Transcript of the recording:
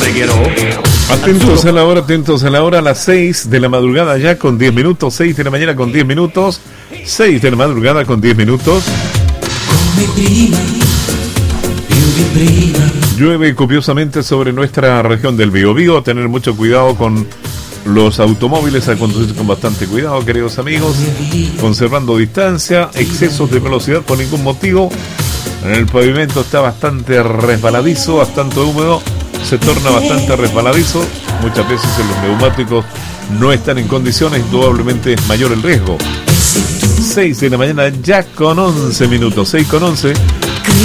Atentos a la hora, a las 6 de la madrugada ya con 10 minutos, 6 de la mañana con 10 minutos, 6 de la madrugada con 10 minutos. Llueve copiosamente sobre nuestra región del Biobío. Tener mucho cuidado con los automóviles, a conducir con bastante cuidado, queridos amigos, conservando distancia, excesos de velocidad por ningún motivo. El pavimento está bastante resbaladizo, bastante húmedo, se torna bastante resbaladizo. Muchas veces los neumáticos no están en condiciones, indudablemente es mayor el riesgo. 6 de la mañana ya con 11 minutos, 6 con 11.